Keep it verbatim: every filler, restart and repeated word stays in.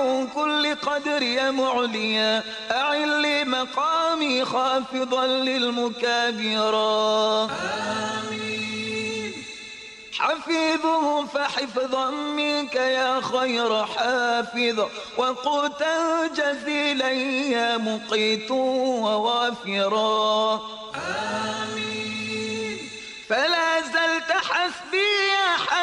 من كل قدر يا معليا أعل لي مقامي خافضا للمكابرا. آمين. حفيظه فحفظا منك يا خير حافظ وقوتا جزيلا يا مقيت ووافرا. آمين.